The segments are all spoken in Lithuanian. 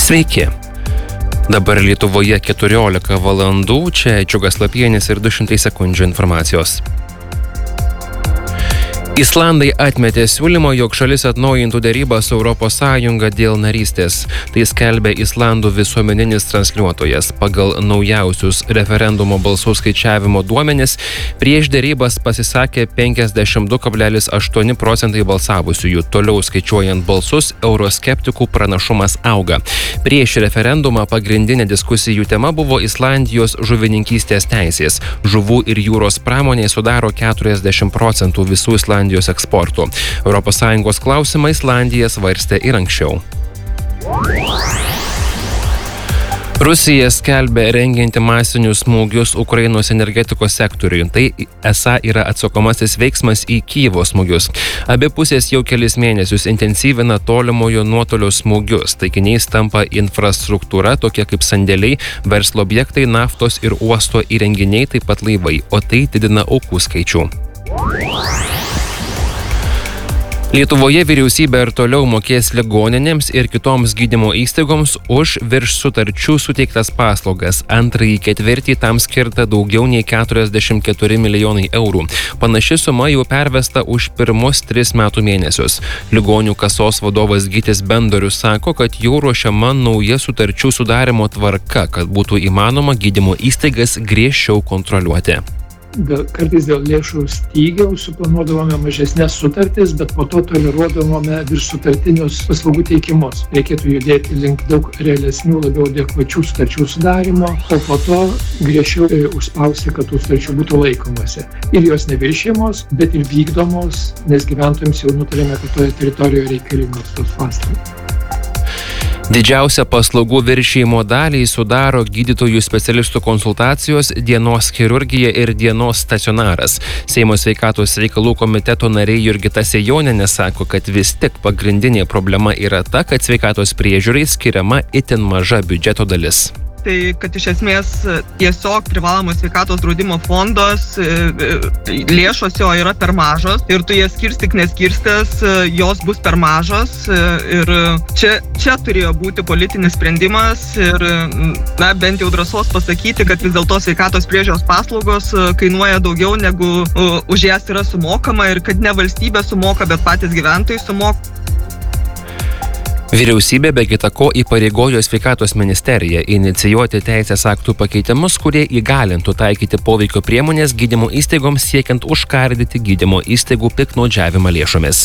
Sveiki. Dabar Lietuvoje 14 valandų, čia Džiugas Lapienis ir 200 sekundžių informacijos. Islandai atmetė siūlymą, jog šalis atnaujintų derybą su Europos Sąjunga dėl narystės. Tai skelbia Islandų visuomeninis transliuotojas. Pagal naujausius referendumo balsų skaičiavimo duomenis, prieš derybas pasisakė 52,8% balsavusiųjų. Toliau skaičiuojant balsus, euroskeptikų pranašumas auga. Prieš referendumą pagrindinė diskusijų tema buvo Islandijos žuvininkystės teisės. Žuvų ir jūros pramonė sudaro 40% visų Islandijos eksportų. ES klausimą Islandija svarstė ir anksčiau. Rusija skelbia rengianti masinius smūgius Ukrainos energetikos sektoriui. Tai esą yra atsakomasis veiksmas į Kyjivo smūgius. Abi pusės jau kelis mėnesius intensyvina tolimojo nuotolio smūgius. Taikiniais tampa infrastruktūra, tokia kaip sandėliai, verslo objektai, naftos ir uosto įrenginiai, taip pat laivai, o tai didina aukų skaičių. Lietuvoje vyriausybė ir toliau mokės ligoninėms ir kitoms gydymo įstaigoms už virš sutarčių suteiktas paslaugas. Antrąjį ketvirtį tam skirta daugiau nei 44 milijonai eurų. Panaši suma jau pervesta už pirmus 3 metų mėnesius. Ligonių kasos vadovas Gytis Bendorius sako, kad jau ruošiama nauja sutarčių sudarimo tvarka, kad būtų įmanoma gydymo įstaigas griežčiau kontroliuoti. Kartais dėl lėšų stygiaus suplanuodavome mažesnės sutartis, bet po to toleruodavome virš sutartinius paslaugų teikimus. Reikėtų judėti link daug realesnių, labiau adekvačių sutarčių sudarimo, o po to griežčiau užspausti, kad tų sutarčių būtų laikomasi. Ir jos neviršijamos, bet ir vykdomos, nes gyventojams jau nutarėme, kad toje teritorijoje reikalingos tos paslaugos. Didžiausią paslaugų viršijimo dalį sudaro gydytojų specialistų konsultacijos, dienos chirurgija ir dienos stacionaras. Seimo sveikatos reikalų komiteto nariai Jurgita Sejonienė sako, kad vis tik pagrindinė problema yra ta, kad sveikatos priežiūrai skiriama itin maža biudžeto dalis. Tai kad iš esmės tiesiog privalomos sveikatos draudimo fondos lėšos jo yra per mažos ir tu jas skirstyk neskirstęs, jos bus per mažos ir čia turėjo būti politinis sprendimas ir bent jau drąsos pasakyti, kad vis dėlto sveikatos priežiūros paslaugos kainuoja daugiau negu už jas yra sumokama ir kad ne valstybė sumoka, bet patys gyventojai sumoka. Vyriausybė be kita ko įpareigojo sveikatos ministeriją inicijuoti teisės aktų pakeitimus, kurie įgalintų taikyti poveikio priemonės gydymo įstaigoms siekiant užkardyti gydymo įstaigų piktnaudžiavimą lėšomis.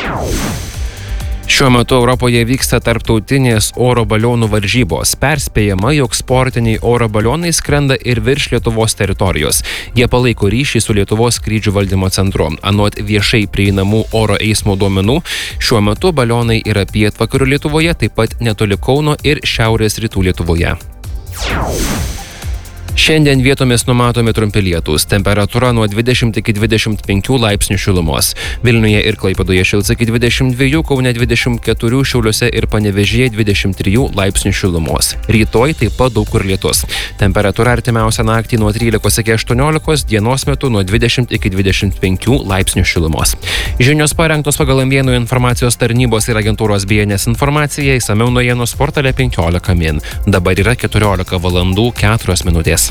Šiuo metu Europoje vyksta tarptautinės oro balionų varžybos. Perspėjama, jog sportiniai oro balionai skrenda ir virš Lietuvos teritorijos. Jie palaiko ryšį su Lietuvos skrydžių valdymo centru. Anot viešai prieinamų oro eismo duomenų, šiuo metu balionai yra pietvakarių Lietuvoje, taip pat netoli Kauno ir šiaurės rytų Lietuvoje. Šiandien vietomis numatomi trumpi lietūs. Temperatūra nuo 20 iki 25 laipsnių šilumos. Vilniuje ir Klaipėdoje šils iki 22, Kaune 24, Šiauliuose ir Panevėžyje 23 laipsnių šilumos. Rytoj taip pat daug kur lietus. Temperatūra artimiausią naktį nuo 13 iki 18, dienos metu nuo 20 iki 25 laipsnių šilumos. Žinios parengtos pagal Amvienų informacijos tarnybos ir agentūros BNS informacija, išsamiau naujienos portale 15 min. Dabar yra 14 valandų 4 minutės.